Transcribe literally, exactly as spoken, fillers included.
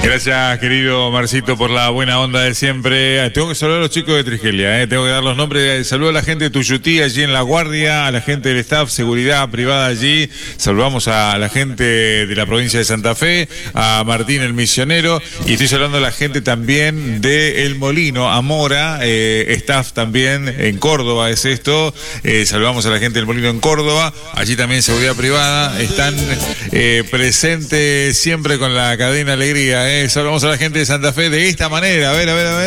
Gracias, querido Marcito, por la buena onda de siempre. Tengo que saludar a los chicos de Trigelia, ¿eh? Tengo que dar los nombres. Saludo a la gente de Tuyutí, allí en La Guardia, a la gente del staff, seguridad privada allí. Saludamos a la gente de la provincia de Santa Fe, a Martín el Misionero, y estoy saludando a la gente también de El Molino, a Mora, eh, staff también en Córdoba es esto. Eh, saludamos a la gente del Molino en Córdoba, allí también seguridad privada. Están eh, presentes siempre con la cadena Alegría, ¿eh? Saludamos a la gente de Santa Fe de esta manera. A ver, a ver, a ver.